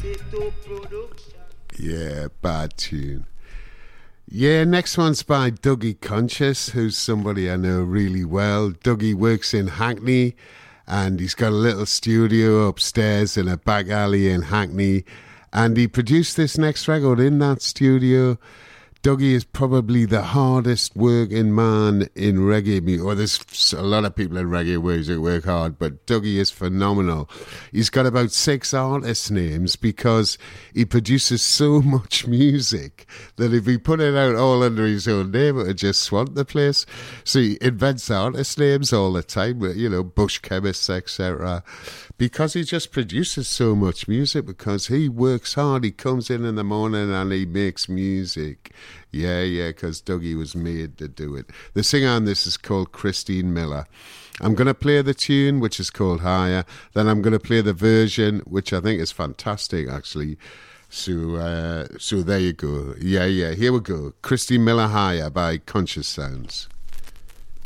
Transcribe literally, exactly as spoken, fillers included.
Yeah, bad tune. Yeah, next one's by Dougie Conscious, who's somebody I know really well. Dougie works in Hackney, and he's got a little studio upstairs in a back alley in Hackney, and he produced this next record in that studio. Dougie is probably the hardest working man in reggae music. Well, there's a lot of people in reggae music work hard, but Dougie is phenomenal. He's got about six artist names because he produces so much music that if he put it out all under his own name, it would just swamp the place. So he invents artist names all the time, you know, Bush Chemists, et cetera. Because he just produces so much music, because he works hard. He comes in in the morning and he makes music. Yeah, yeah, because Dougie was made to do it. The singer on this is called Christine Miller. I'm going to play the tune, which is called Higher. Then I'm going to play the version, which I think is fantastic, actually. So, uh, so there you go. Yeah, yeah, here we go. Christine Miller, Higher by Conscious Sounds.